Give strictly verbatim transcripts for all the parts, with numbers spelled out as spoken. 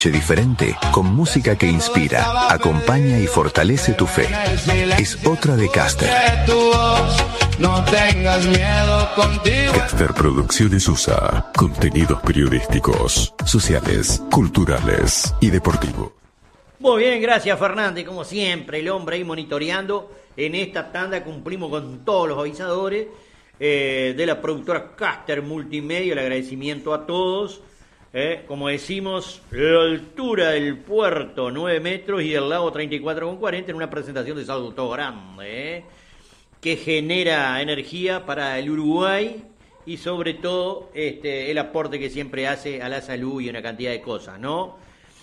Diferente, con música que inspira, acompaña y fortalece tu fe. Es otra de Caster. No tengas miedo contigo. Caster Producciones U S A. Contenidos periodísticos, sociales, culturales y deportivos. Muy bien, gracias Fernández. Como siempre, el hombre ahí monitoreando. En esta tanda cumplimos con todos los avisadores eh, de la productora Caster Multimedia. El agradecimiento a todos. Eh, como decimos, la altura del puerto nueve metros y el lago treinta y cuatro con cuarenta en una presentación de salto grande, eh, que genera energía para el Uruguay y sobre todo este, el aporte que siempre hace a la salud y una cantidad de cosas, ¿no?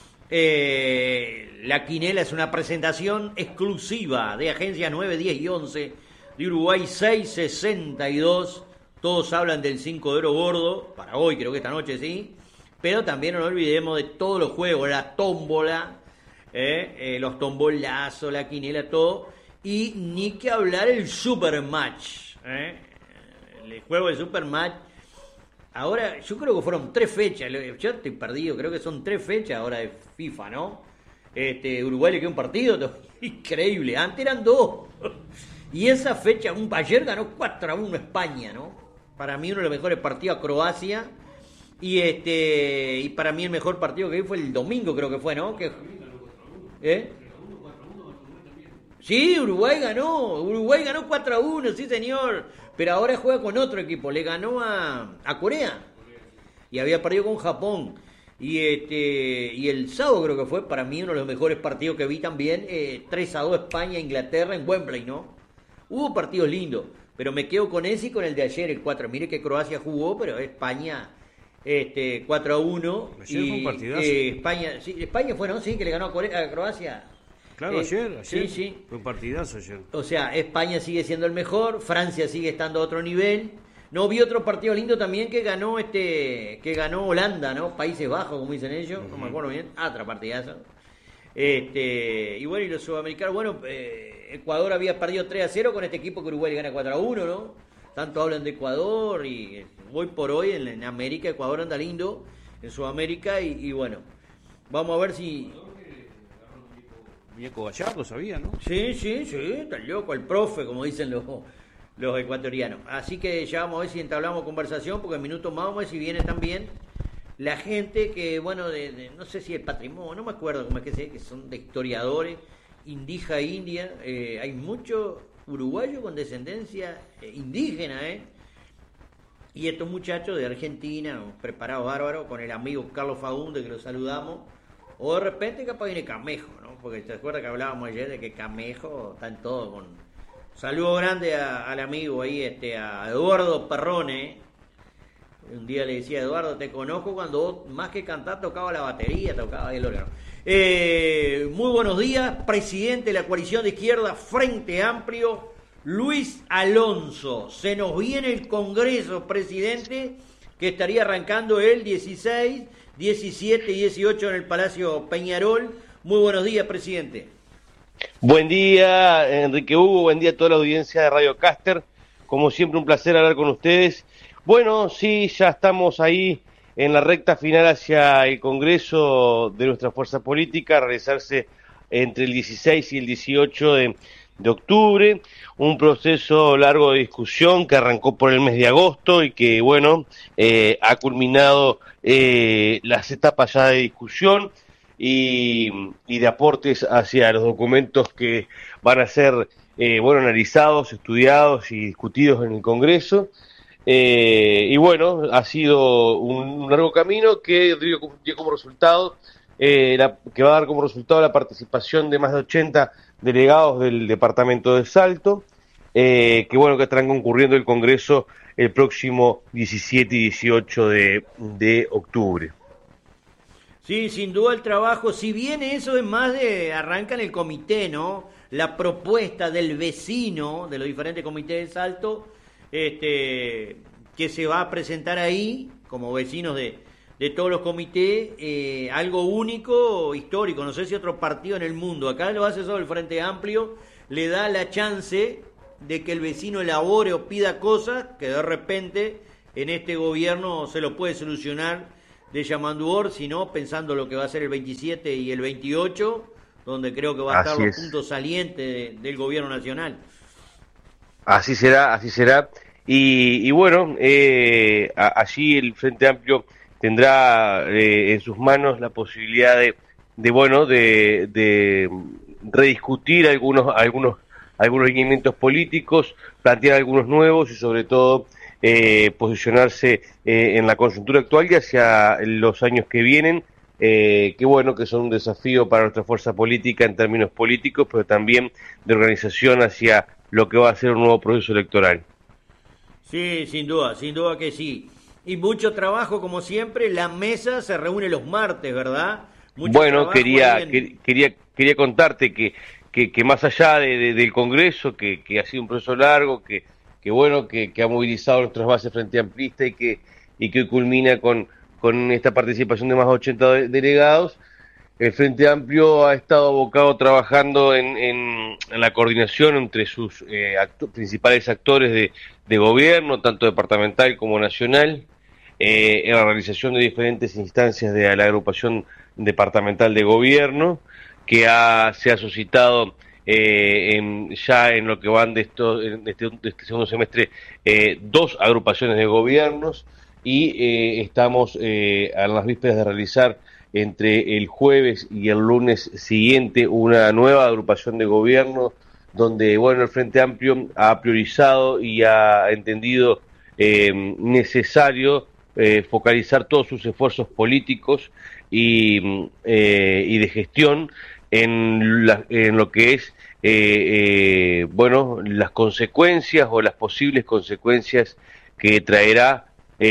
Eh, la quinela es una presentación exclusiva de Agencia nueve, diez y once de Uruguay seiscientos sesenta y dos. Todos hablan del cinco de oro gordo, para hoy creo que esta noche sí. Pero también no nos olvidemos de todos los juegos, la tómbola, eh, eh, los tombolazos, la quinela, todo. Y ni que hablar el Supermatch. Eh. El juego del Supermatch. Ahora, yo creo que fueron tres fechas. Yo estoy perdido, creo que son tres fechas ahora de FIFA, ¿no? Este, Uruguay le queda un partido, increíble. Antes eran dos. Y esa fecha, un, ayer ganó cuatro a uno España, ¿no? Para mí uno de los mejores partidos a Croacia. Y este y para mí el mejor partido que vi fue el domingo, creo que fue, ¿no? Que, ¿eh? Sí, Uruguay ganó, Uruguay ganó cuatro a uno, sí señor, pero ahora juega con otro equipo, le ganó a, a Corea y había perdido con Japón. Y este y el sábado creo que fue para mí uno de los mejores partidos que vi también, eh, tres a dos España, Inglaterra en Wembley, ¿no? Hubo partidos lindos, pero me quedo con ese y con el de ayer, el cuatro. Mire que Croacia jugó, pero España... Este, cuatro a uno. Ayer y, fue un partidazo. Eh, España, sí, España fue, ¿no? Sí, que le ganó a, Corea, a Croacia. Claro, eh, ayer, ayer. Sí, sí. Fue un partidazo ayer. O sea, España sigue siendo el mejor, Francia sigue estando a otro nivel. No vi otro partido lindo también que ganó este, que ganó Holanda, ¿no? Países Bajos, como dicen ellos, uh-huh. No me acuerdo bien. Ah, otra partidazo. Este, y bueno, y los sudamericanos, bueno, eh, Ecuador había perdido tres a cero con este equipo que Uruguay le gana cuatro a uno, ¿no? Tanto hablan de Ecuador y hoy por hoy en, en América, Ecuador anda lindo, en Sudamérica y, y bueno, vamos a ver si... Muñeco Gallardo, sabía, ¿no? Sí, sí, sí, está loco, el profe, como dicen los, los ecuatorianos. Así que ya vamos a ver si entablamos conversación, porque en minutos más vamos a ver si viene también la gente que, bueno, de, de, no sé si el patrimonio, no me acuerdo cómo es que sé, que son de historiadores, Indija India, eh, hay mucho... uruguayo con descendencia indígena, ¿eh? Y estos muchachos de Argentina, preparados bárbaros, con el amigo Carlos Fagunde, que lo saludamos, o de repente capaz viene Camejo, ¿no? Porque te acuerdas que hablábamos ayer de que Camejo está en todo con... Saludo grande a, al amigo ahí, este, a Eduardo Perrone. Un día le decía, Eduardo, te conozco cuando vos, más que cantar, tocaba la batería, tocaba el órgano. Eh, muy buenos días, presidente de la coalición de izquierda Frente Amplio, Luis Alonso. Se nos viene el Congreso, presidente, que estaría arrancando el dieciséis, diecisiete y dieciocho en el Palacio Peñarol. Muy buenos días, presidente. Buen día, Enrique Hugo, buen día a toda la audiencia de Radio Caster. Como siempre, un placer hablar con ustedes. Bueno, sí, ya estamos ahí en la recta final hacia el Congreso de nuestra fuerza política, a realizarse entre el dieciséis y el dieciocho de, de octubre, un proceso largo de discusión que arrancó por el mes de agosto y que, bueno, eh, ha culminado eh, las etapas ya de discusión y, y de aportes hacia los documentos que van a ser, eh, bueno, analizados, estudiados y discutidos en el Congreso. Eh, y bueno, ha sido un, un largo camino que dio, dio como resultado, eh, la, que va a dar como resultado la participación de más de ochenta delegados del departamento de Salto, eh, que bueno, que estarán concurriendo el Congreso el próximo diecisiete y dieciocho de, de octubre. Sí, sin duda el trabajo, si bien eso es más de, arranca en el comité, ¿no? La propuesta del vecino de los diferentes comités de Salto, este, que se va a presentar ahí, como vecinos de, de todos los comités, eh, algo único, histórico, no sé si otro partido en el mundo, acá lo hace solo el Frente Amplio, le da la chance de que el vecino elabore o pida cosas que de repente en este gobierno se lo puede solucionar de Yamanduor, sino pensando lo que va a ser el veintisiete y el veintiocho, donde creo que va a estar Así los es. puntos salientes de- del gobierno nacional. Así será, así será. Y, y bueno, eh, a- allí el Frente Amplio tendrá eh, en sus manos la posibilidad de, de bueno, de, de rediscutir algunos, algunos, algunos lineamientos políticos, plantear algunos nuevos y sobre todo eh, posicionarse eh, en la coyuntura actual y hacia los años que vienen. Eh, que bueno, que son un desafío para nuestra fuerza política en términos políticos, pero también de organización hacia lo que va a ser un nuevo proceso electoral. Sí, sin duda, sin duda que sí. Y mucho trabajo, como siempre. La mesa se reúne los martes, ¿verdad? Mucho Bueno, trabajo quería, ahí en- que- quería, quería contarte que, que, que más allá de, de- del Congreso, que, que ha sido un proceso largo, que, que bueno, que, que ha movilizado nuestras bases frente amplista y que, y que hoy culmina con, con esta participación de más de ochenta de- delegados, el Frente Amplio ha estado abocado trabajando en, en, en la coordinación entre sus eh, acto- principales actores de, de gobierno, tanto departamental como nacional, eh, en la realización de diferentes instancias de la agrupación departamental de gobierno, que ha, se ha suscitado eh, en, ya en lo que van de, esto, de, este, de este segundo semestre eh, dos agrupaciones de gobiernos y eh, estamos eh, a las vísperas de realizar entre el jueves y el lunes siguiente una nueva agrupación de gobierno donde bueno el Frente Amplio ha priorizado y ha entendido eh, necesario eh, focalizar todos sus esfuerzos políticos y, eh, y de gestión en, la, en lo que es eh, eh, bueno las consecuencias o las posibles consecuencias que traerá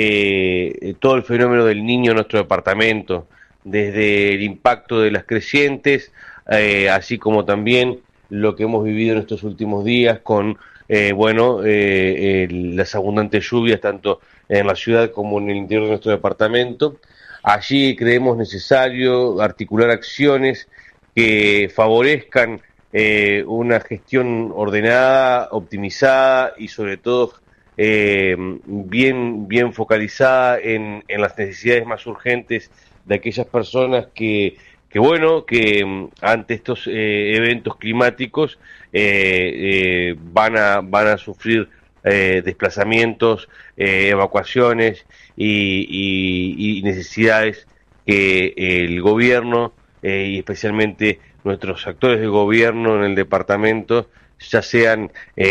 eh, todo el fenómeno del niño en nuestro departamento, desde el impacto de las crecientes, eh, así como también lo que hemos vivido en estos últimos días con eh, bueno eh, el, las abundantes lluvias tanto en la ciudad como en el interior de nuestro departamento. Allí creemos necesario articular acciones que favorezcan eh, una gestión ordenada, optimizada y sobre todo eh, bien, bien focalizada en, en las necesidades más urgentes de aquellas personas que, que bueno, que mm, ante estos eh, eventos climáticos eh, eh, van, a, van a sufrir eh, desplazamientos, eh, evacuaciones y, y, y necesidades que el gobierno eh, y especialmente nuestros actores de gobierno en el departamento, ya sean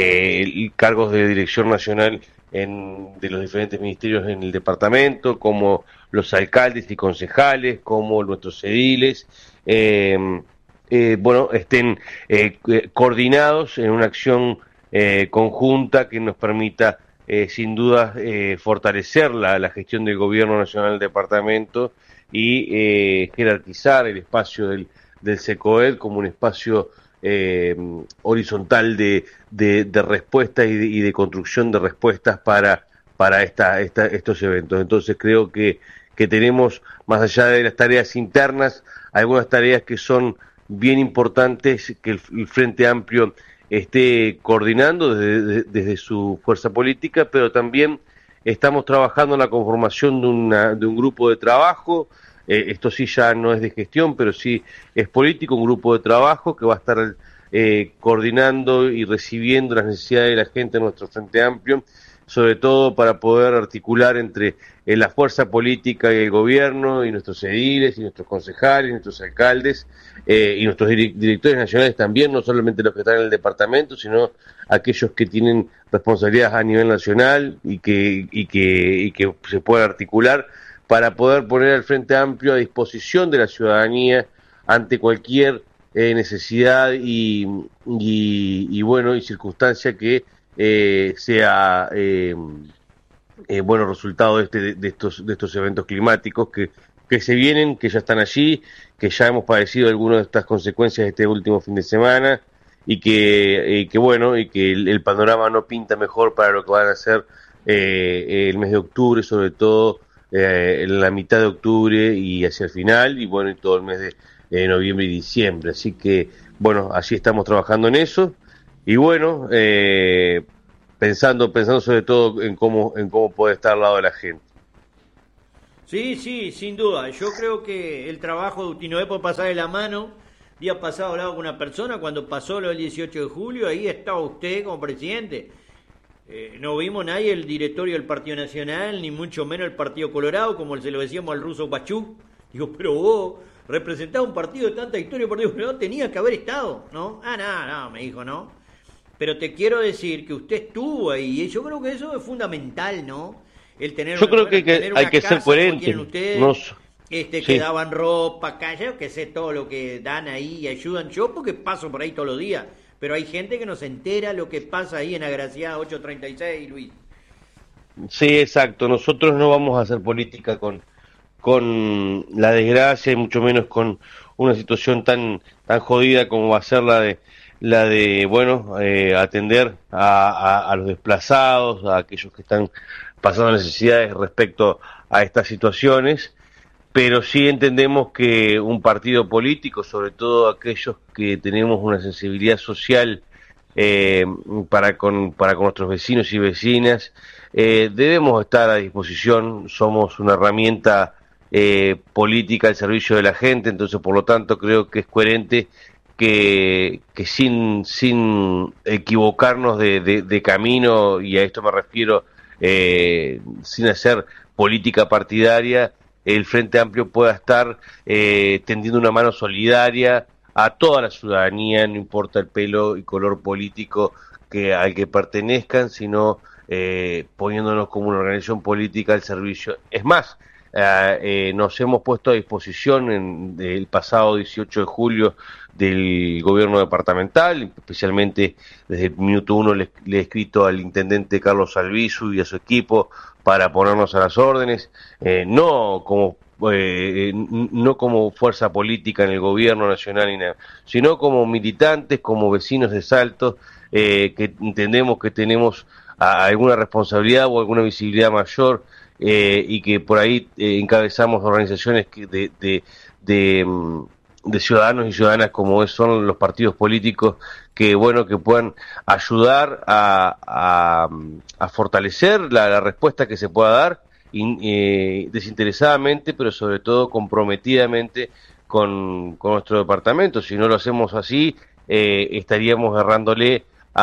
eh, cargos de dirección nacional en, de los diferentes ministerios en el departamento, como los alcaldes y concejales, como nuestros ediles, eh, eh, bueno, estén eh, coordinados en una acción eh, conjunta que nos permita, eh, sin duda, eh, fortalecer la, la gestión del gobierno nacional del departamento y eh, jerarquizar el espacio del, del SECOED como un espacio eh, horizontal de, de, de respuestas y de, y de construcción de respuestas para, para esta, esta, estos eventos. Entonces creo que, que tenemos, más allá de las tareas internas, algunas tareas que son bien importantes que el, el Frente Amplio esté coordinando desde, desde su fuerza política, pero también estamos trabajando en la conformación de, una, de un grupo de trabajo. Eh, esto sí ya no es de gestión, pero sí es político, un grupo de trabajo que va a estar eh, coordinando y recibiendo las necesidades de la gente en nuestro Frente Amplio, sobre todo para poder articular entre eh, la fuerza política y el gobierno, y nuestros ediles, y nuestros concejales, y nuestros alcaldes, eh, y nuestros dir- directores nacionales también, no solamente los que están en el departamento, sino aquellos que tienen responsabilidades a nivel nacional y que, y que, y que se puedan articular para poder poner al Frente Amplio a disposición de la ciudadanía ante cualquier eh, necesidad y, y, y, bueno, y circunstancia que eh, sea eh, eh, bueno resultado de, este, de, estos, de estos eventos climáticos que, que se vienen, que ya están allí, que ya hemos padecido algunas de estas consecuencias de este último fin de semana y que, eh, que bueno, y que el, el panorama no pinta mejor para lo que van a ser eh, el mes de octubre, sobre todo Eh, en la mitad de octubre y hacia el final, y bueno, y todo el mes de eh, noviembre y diciembre. Así que, bueno, así estamos trabajando en eso, y bueno, eh, pensando, pensando sobre todo en cómo, en cómo poder estar al lado de la gente. Sí, sí, sin duda. Yo creo que el trabajo de Utinoé por pasar de la mano, día pasado hablaba con una persona, cuando pasó lo del dieciocho de julio, ahí estaba usted como presidente. Eh, no vimos nadie el directorio del Partido Nacional, ni mucho menos el Partido Colorado, como se lo decíamos al ruso Pachú. Digo, pero vos representás un partido de tanta historia, el Partido Colorado tenía que haber estado, ¿no? Ah, no, no, me dijo, ¿no? Pero te quiero decir que usted estuvo ahí, y yo creo que eso es fundamental, ¿no? El tener, Yo creo bueno, que, que tener hay una que casa ser coherente. como tienen ustedes, Nos- este, sí. que daban ropa, callo, que sé todo lo que dan ahí y ayudan. Yo porque paso por ahí todos los días, pero hay gente que no se entera lo que pasa ahí en Agraciada ocho treinta y seis, Luis. Sí, exacto. Nosotros no vamos a hacer política con, con la desgracia y mucho menos con una situación tan, tan jodida como va a ser la de, la de bueno, eh, atender a, a, a los desplazados, a aquellos que están pasando necesidades respecto a estas situaciones. Pero sí entendemos que un partido político, sobre todo aquellos que tenemos una sensibilidad social eh, para con para con nuestros vecinos y vecinas, eh, debemos estar a disposición. Somos una herramienta eh, política al servicio de la gente, entonces por lo tanto creo que es coherente que, que sin sin equivocarnos de, de, de camino, y a esto me refiero, eh, sin hacer política partidaria, el Frente Amplio pueda estar eh, tendiendo una mano solidaria a toda la ciudadanía, no importa el pelo y color político que al que pertenezcan, sino eh, poniéndonos como una organización política al servicio. Es más, eh, eh, nos hemos puesto a disposición en, el pasado dieciocho de julio del gobierno departamental, especialmente desde el minuto uno le, le he escrito al intendente Carlos Albizu y a su equipo para ponernos a las órdenes, eh, no como eh, no como fuerza política en el gobierno nacional, ni nada, sino como militantes, como vecinos de Salto, eh, que entendemos que tenemos a, alguna responsabilidad o alguna visibilidad mayor, eh, y que por ahí eh, encabezamos organizaciones que de, de, de, de ciudadanos y ciudadanas como son los partidos políticos, que bueno, que puedan ayudar a, a, a fortalecer la, la respuesta que se pueda dar in, eh, desinteresadamente, pero sobre todo comprometidamente con, con nuestro departamento. Si no lo hacemos así, eh, estaríamos errándole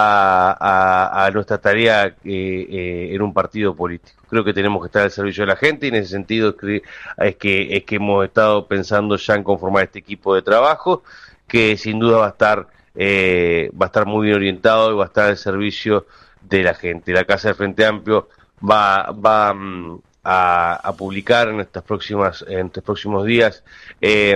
a, a, a nuestra tarea eh, eh, en un partido político. Creo que tenemos que estar al servicio de la gente, y en ese sentido es que, es que, es que hemos estado pensando ya en conformar este equipo de trabajo, que sin duda va a estar Eh, va a estar muy bien orientado y va a estar al servicio de la gente. La Casa del Frente Amplio va, va um, a, a publicar en estas próximas, en estos próximos días eh,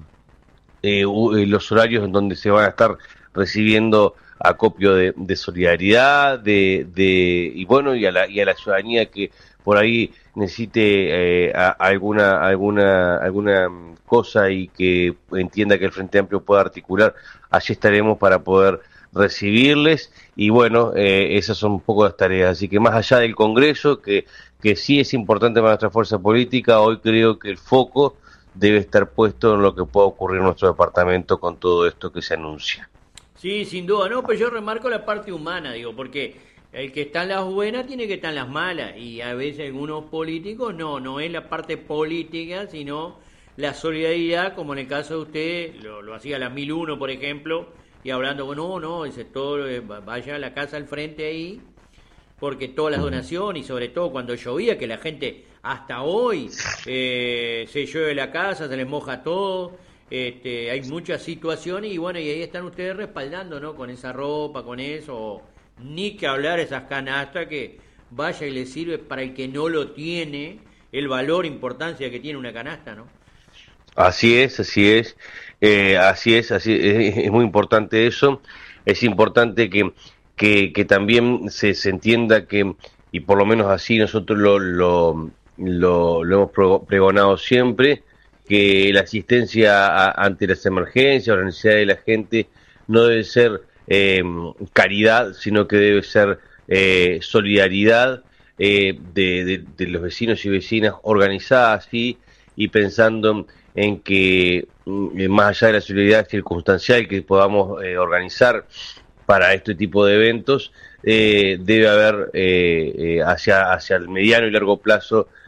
eh, los horarios en donde se van a estar recibiendo acopio de, de solidaridad, de, de y bueno, y a la, y a la ciudadanía que por ahí necesite eh, a, alguna alguna alguna cosa y que entienda que el Frente Amplio pueda articular, allí estaremos para poder recibirles. Y bueno, eh, esas son un poco las tareas. Así que más allá del Congreso, que, que sí es importante para nuestra fuerza política, hoy creo que el foco debe estar puesto en lo que pueda ocurrir en nuestro departamento con todo esto que se anuncia. Sí, sin duda, no, pero yo remarco la parte humana, digo, porque el que está en las buenas tiene que estar en las malas, y a veces algunos políticos no, no es la parte política, sino la solidaridad, como en el caso de usted, lo, lo hacía a las mil uno, por ejemplo, y hablando, bueno, no, no, el sector, eh, vaya a la casa al frente ahí, porque todas las donaciones, y sobre todo cuando llovía, que la gente hasta hoy eh, se llueve la casa, se les moja todo, este, hay muchas situaciones, y bueno, y ahí están ustedes respaldando, ¿no? Con esa ropa, con eso, ni que hablar esas canastas que vaya y le sirve para el que no lo tiene, el valor, importancia que tiene una canasta, ¿no? Así es, así es, eh, así es, así es, es muy importante eso. Es importante que, que, que también se, se entienda que, y por lo menos así nosotros lo, lo, lo, lo hemos pregonado siempre, que la asistencia a, ante las emergencias o las necesidades de la gente no debe ser eh, caridad, sino que debe ser eh, solidaridad eh, de, de, de los vecinos y vecinas organizadas, ¿sí? Y pensando en que eh, más allá de la solidaridad circunstancial que podamos eh, organizar para este tipo de eventos, eh, debe haber eh, eh, hacia, hacia el mediano y largo plazo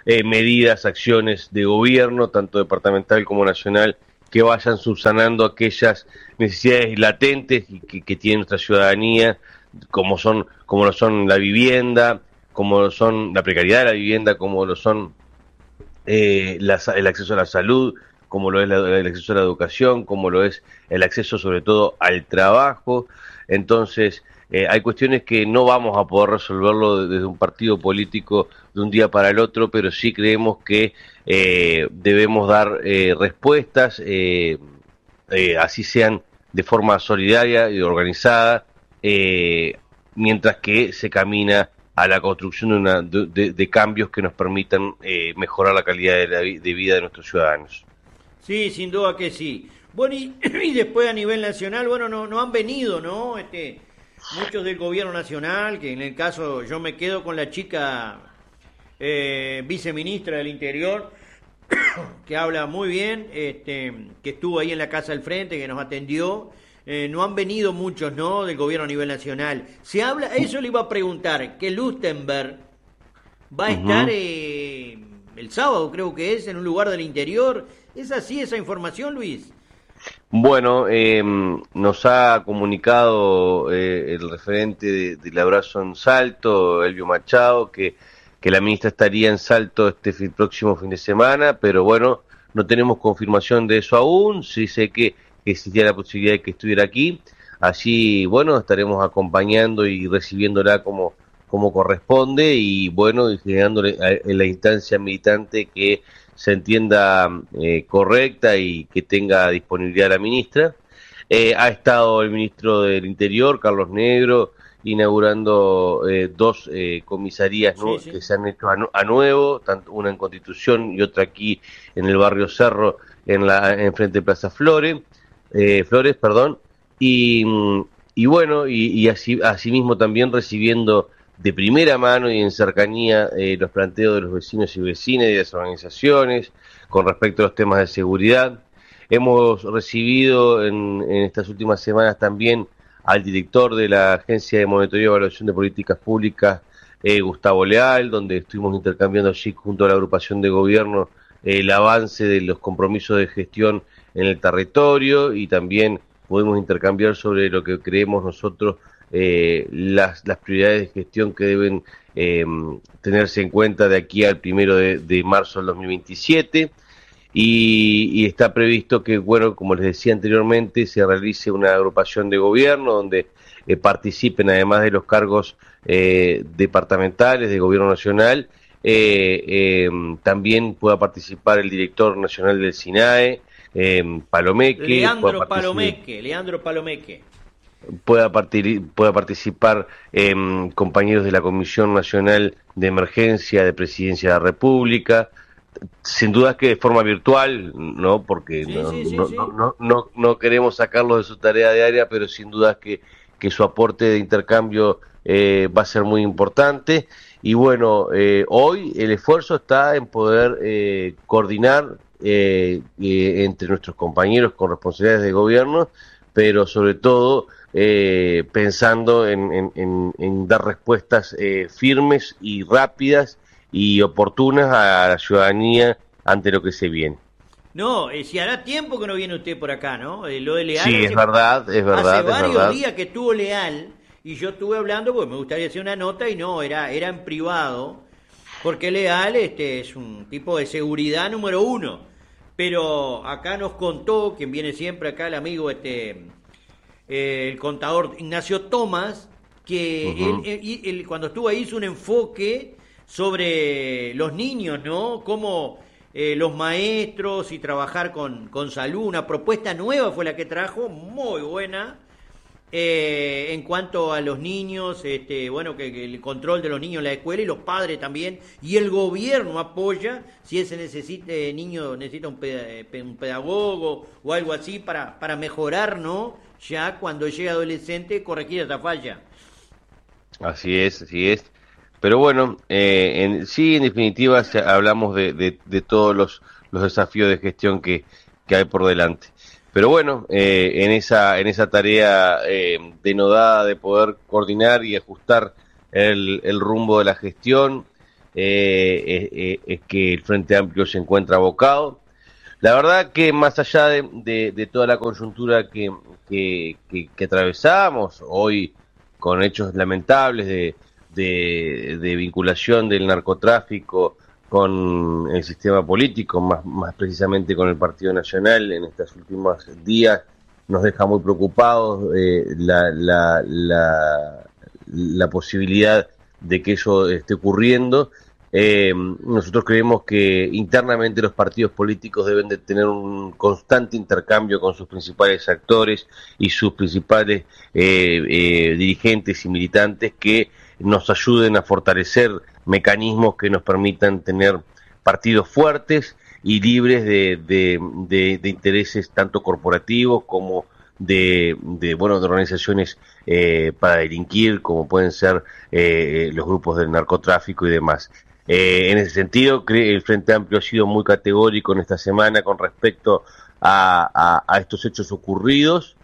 eh, medidas, acciones de gobierno, tanto departamental como nacional, que vayan subsanando aquellas necesidades latentes y que, que tiene nuestra ciudadanía, como son, como lo son la vivienda, como lo son la precariedad de la vivienda, como lo son eh, la, el acceso a la salud, como lo es la, el acceso a la educación, como lo es el acceso sobre todo al trabajo. Entonces, eh, hay cuestiones que no vamos a poder resolverlo desde un partido político de un día para el otro, pero sí creemos que eh, debemos dar eh, respuestas, eh, eh, así sean de forma solidaria y organizada, eh, mientras que se camina a la construcción de, una, de, de, de cambios que nos permitan eh, mejorar la calidad de, la, de vida de nuestros ciudadanos. Sí, sin duda que sí. Bueno, y, y después a nivel nacional, bueno, no, no han venido, ¿no? Este, muchos del gobierno nacional, que en el caso yo me quedo con la chica eh, viceministra del Interior, que habla muy bien, este, que estuvo ahí en la Casa del Frente, que nos atendió. Eh, no han venido muchos, ¿no?, del gobierno a nivel nacional. Se habla, eso le iba a preguntar, que Lustenberg va a uh-huh. estar eh, el sábado, creo que es, en un lugar del interior. ¿Es así esa información, Luis? Bueno, eh, nos ha comunicado eh, el referente de, del abrazo en Salto, Elvio Machado, que, que la ministra estaría en Salto este fi, próximo fin de semana, pero bueno, no tenemos confirmación de eso aún. Sí sé que existía la posibilidad de que estuviera aquí. Allí, bueno, estaremos acompañando y recibiéndola como, como corresponde y, bueno, y generándole en la instancia militante que se entienda eh, correcta y que tenga disponibilidad la ministra. Eh, ha estado el ministro del Interior, Carlos Negro, inaugurando eh, dos eh, comisarías sí, sí. que se han hecho a, a nuevo, tanto una en Constitución y otra aquí en el barrio Cerro, en la en frente de Plaza Flores. Eh, Flores, perdón, y, y bueno, y, y así asimismo también recibiendo de primera mano y en cercanía eh, los planteos de los vecinos y vecinas y de las organizaciones con respecto a los temas de seguridad. Hemos recibido en, en estas últimas semanas también al director de la Agencia de Monitoreo y Evaluación de Políticas Públicas, eh, Gustavo Leal, donde estuvimos intercambiando allí junto a la agrupación de gobierno eh, el avance de los compromisos de gestión en el territorio y también podemos intercambiar sobre lo que creemos nosotros eh, las, las prioridades de gestión que deben eh, tenerse en cuenta de aquí al primero de, de marzo del dos mil veintisiete y, y está previsto que, bueno, como les decía anteriormente, se realice una agrupación de gobierno donde eh, participen, además de los cargos eh, departamentales de gobierno nacional, eh, eh, también pueda participar el director nacional del SINAE, Eh, Palomeque, Leandro Palomeque, Leandro Palomeque. Pueda, partir, pueda participar eh, compañeros de la Comisión Nacional de Emergencia de Presidencia de la República, sin duda que de forma virtual, no porque sí, no, sí, sí, no, sí. No, no, no, no queremos sacarlos de su tarea diaria, pero sin duda que, que su aporte de intercambio eh, va a ser muy importante. Y bueno, eh, hoy el esfuerzo está en poder eh, coordinar Eh, eh, entre nuestros compañeros con responsabilidades de gobierno, pero sobre todo eh, pensando en, en, en, en dar respuestas eh, firmes y rápidas y oportunas a la ciudadanía ante lo que se viene. No, eh, si hará tiempo que no viene usted por acá, ¿no? Eh, lo de Leal. Sí, hace, es verdad, es verdad. Hace varios es verdad. días que estuvo Leal y yo estuve hablando porque me gustaría hacer una nota y no, era, era en privado. Porque Leal este, es un tipo de seguridad número uno. Pero acá nos contó, quien viene siempre acá, el amigo, este eh, el contador Ignacio Tomás, que uh-huh. él, él, él, cuando estuvo ahí hizo un enfoque sobre los niños, ¿no? Cómo eh, los maestros y trabajar con, con salud. Una propuesta nueva fue la que trajo, muy buena. Eh, en cuanto a los niños, este, bueno, que, que el control de los niños en la escuela y los padres también, y el gobierno apoya si ese necesite niño necesita un, ped- un pedagogo o algo así para, para mejorar, ¿no? Ya cuando llega adolescente corregir esa falla. Así es, así es. Pero bueno, eh, en, sí, en definitiva hablamos de, de, de todos los, los desafíos de gestión que, que hay por delante. Pero bueno, eh, en esa en esa tarea eh, denodada de poder coordinar y ajustar el, el rumbo de la gestión, eh, eh, eh, es que el Frente Amplio se encuentra abocado. La verdad que más allá de, de, de toda la coyuntura que, que, que, que atravesamos hoy con hechos lamentables de, de, de vinculación del narcotráfico con el sistema político, más, más precisamente con el Partido Nacional en estos últimos días, nos deja muy preocupados eh, la, la, la, la posibilidad de que eso esté ocurriendo. Eh, nosotros creemos que internamente los partidos políticos deben de tener un constante intercambio con sus principales actores y sus principales eh, eh, dirigentes y militantes que nos ayuden a fortalecer mecanismos que nos permitan tener partidos fuertes y libres de, de, de, de intereses tanto corporativos como de, de bueno de organizaciones eh, para delinquir, como pueden ser eh, los grupos del narcotráfico y demás. Eh, en ese sentido, el Frente Amplio ha sido muy categórico en esta semana con respecto a, a, a estos hechos ocurridos.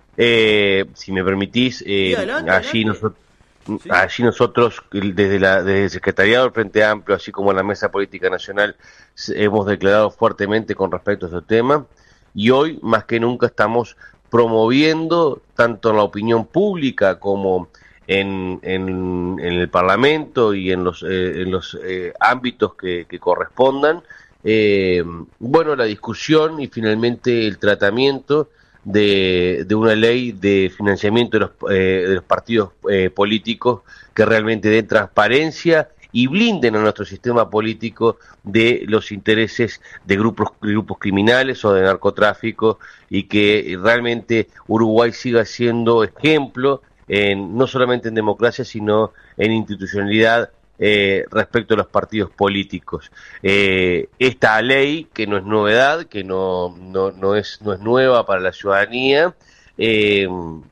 Eh, si me permitís, eh, sí, adelante, allí, adelante. Nosotros, sí. allí nosotros, desde, la, desde el Secretariado del Frente Amplio, así como la Mesa Política Nacional, hemos declarado fuertemente con respecto a este tema, y hoy, más que nunca, estamos promoviendo, tanto en la opinión pública como En, en, en el Parlamento y en los, eh, en los eh, ámbitos que, que correspondan, eh, bueno, la discusión y finalmente el tratamiento de, de una ley de financiamiento de los, eh, de los partidos eh, políticos que realmente den transparencia y blinden a nuestro sistema político de los intereses de grupos, grupos criminales o de narcotráfico, y que realmente Uruguay siga siendo ejemplo En, no solamente en democracia, sino en institucionalidad eh, respecto a los partidos políticos. Eh, esta ley, que no es novedad, que no, no, no, es, no es nueva para la ciudadanía, eh,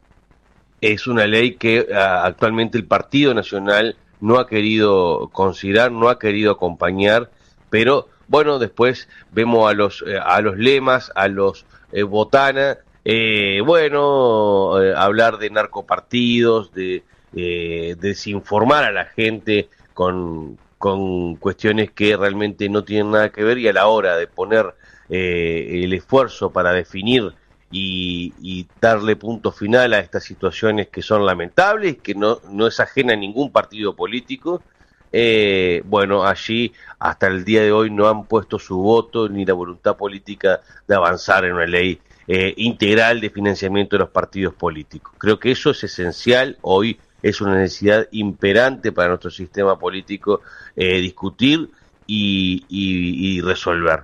es una ley que a, actualmente el Partido Nacional no ha querido considerar, no ha querido acompañar, pero bueno, después vemos a los, eh, a los lemas, a los eh, botanas, Eh, bueno, eh, hablar de narcopartidos, de eh, desinformar a la gente con, con cuestiones que realmente no tienen nada que ver, y a la hora de poner eh, el esfuerzo para definir y, y darle punto final a estas situaciones que son lamentables, que no, no es ajena a ningún partido político, eh, bueno, allí hasta el día de hoy no han puesto su voto ni la voluntad política de avanzar en una ley Eh, integral de financiamiento de los partidos políticos. Creo que eso es esencial, hoy es una necesidad imperante para nuestro sistema político eh, discutir y, y, y resolver.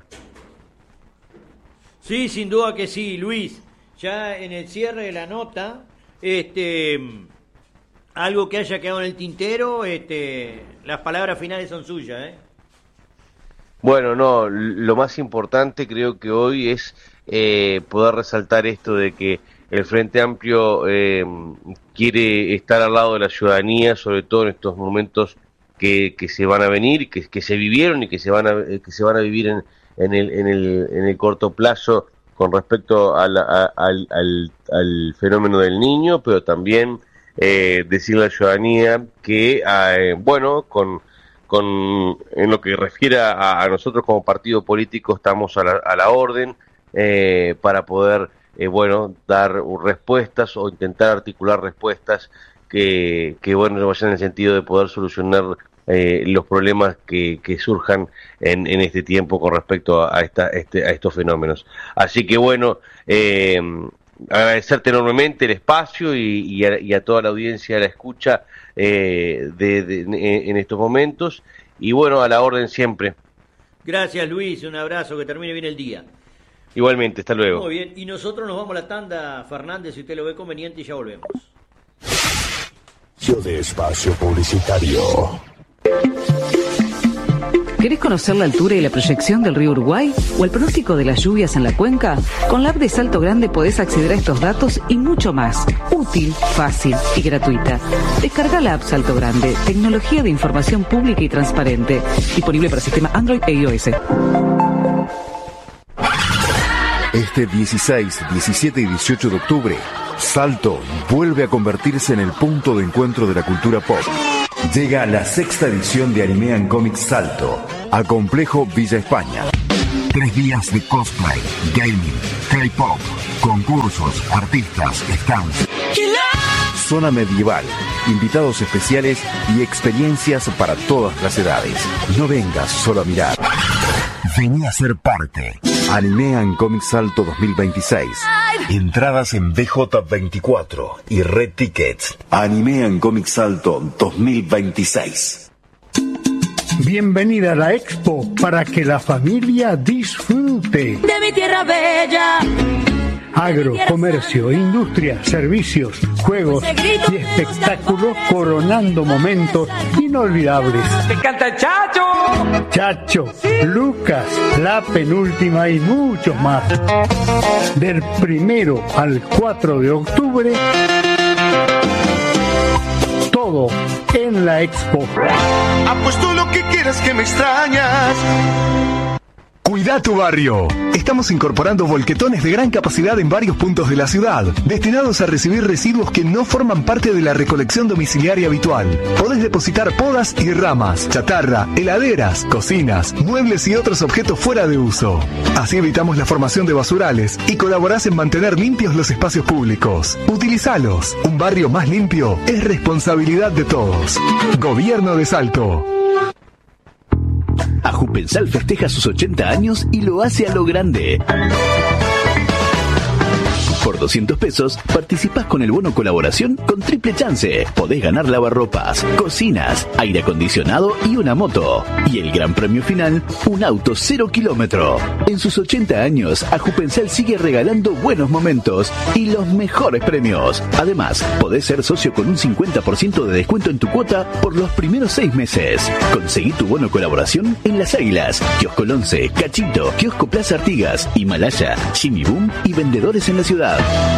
Sí, sin duda que sí, Luis. Ya en el cierre de la nota, este, algo que haya quedado en el tintero, este, las palabras finales son suyas, ¿eh? Bueno, no, lo más importante creo que hoy es eh, poder resaltar esto de que el Frente Amplio eh, quiere estar al lado de la ciudadanía, sobre todo en estos momentos que, que se van a venir, que, que se vivieron y que se van a, que se van a vivir en, en, el, en, el, en el corto plazo con respecto a la, a, al, al, al fenómeno del Niño, pero también eh, decirle a la ciudadanía que, eh, bueno, con... Con, en lo que refiere a, a nosotros como partido político, estamos a la, a la orden eh, para poder, eh, bueno, dar respuestas o intentar articular respuestas que, que bueno, vayan en el sentido de poder solucionar eh, los problemas que, que surjan en, en este tiempo con respecto a, esta, este, a estos fenómenos. Así que bueno, eh, agradecerte enormemente el espacio y, y, a, y a toda la audiencia de la escucha eh, de, de, de, en estos momentos, y bueno, a la orden siempre. Gracias, Luis, un abrazo, que termine bien el día. Igualmente, hasta luego. Muy bien, y nosotros nos vamos a la tanda, Fernández, si usted lo ve conveniente, y ya volvemos. Yo de espacio publicitario. ¿Querés conocer la altura y la proyección del río Uruguay o el pronóstico de las lluvias en la cuenca? Con la app de Salto Grande podés acceder a estos datos y mucho más. Útil, fácil y gratuita. Descarga la app Salto Grande, tecnología de información pública y transparente. Disponible para sistema Android e iOS. Este dieciséis, diecisiete y dieciocho de octubre, Salto vuelve a convertirse en el punto de encuentro de la cultura pop. Llega la sexta edición de Anime and Comics Salto a Complejo Villa España. Tres días de cosplay, gaming, K-pop, concursos, artistas, stands, zona medieval, invitados especiales y experiencias para todas las edades. No vengas solo a mirar. Vení a ser parte. Anime and Comics Salto dos mil veintiséis. Entradas en B J veinticuatro y Red Tickets. Anime and Comics Salto dos mil veintiséis. Bienvenida a la Expo para que la familia disfrute. De mi tierra bella. Agro, comercio, industria, servicios, juegos y espectáculos coronando momentos inolvidables. ¡Me encanta Chacho! Chacho, Lucas, La Penúltima y muchos más. Del primero al cuatro de octubre, todo en la Expo. Apuesto lo que quieras que me extrañas. Cuida tu barrio. Estamos incorporando volquetones de gran capacidad en varios puntos de la ciudad, destinados a recibir residuos que no forman parte de la recolección domiciliaria habitual. Podés depositar podas y ramas, chatarra, heladeras, cocinas, muebles y otros objetos fuera de uso. Así evitamos la formación de basurales y colaborás en mantener limpios los espacios públicos. Utilizalos. Un barrio más limpio es responsabilidad de todos. Gobierno de Salto. Ajupensal festeja sus ochenta años y lo hace a lo grande. Por doscientos pesos, participás con el bono colaboración con triple chance. Podés ganar lavarropas, cocinas, aire acondicionado y una moto. Y el gran premio final, un auto cero kilómetro. En sus ochenta años, Ajupensal sigue regalando buenos momentos y los mejores premios. Además, podés ser socio con un cincuenta por ciento de descuento en tu cuota por los primeros seis meses. Conseguí tu bono colaboración en Las Águilas, Kiosco Once, Cachito, Kiosco Plaza Artigas, Himalaya, Jimmy Boom y vendedores en la ciudad.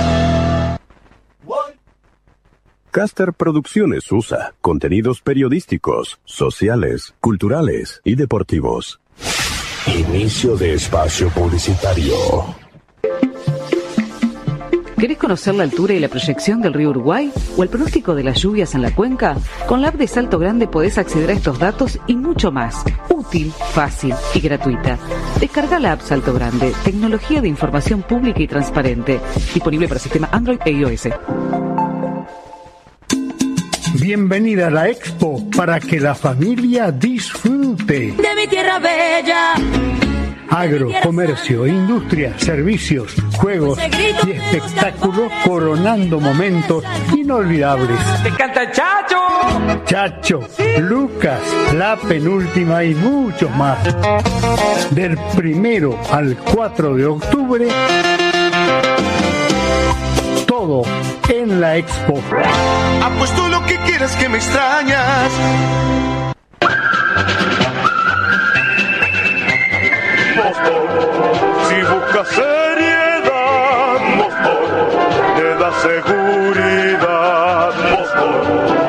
Caster Producciones U S A. Contenidos periodísticos, sociales, culturales y deportivos. Inicio de espacio publicitario. ¿Querés conocer la altura y la proyección del río Uruguay o el pronóstico de las lluvias en la cuenca? Con la app de Salto Grande podés acceder a estos datos y mucho más. Útil, fácil y gratuita. Descarga la app Salto Grande, tecnología de información pública y transparente. Disponible para sistema Android e iOS. Bienvenida a la Expo para que la familia disfrute. De mi tierra bella. Agro, comercio, industria, servicios, juegos y espectáculos coronando momentos inolvidables. ¡Me encanta Chacho! Chacho, Lucas, La Penúltima y muchos más. Del primero al cuatro de octubre, todo en la Expo. Apuesto lo que quieras que me extrañas. Si buscas seriedad, Mostor te da seguro.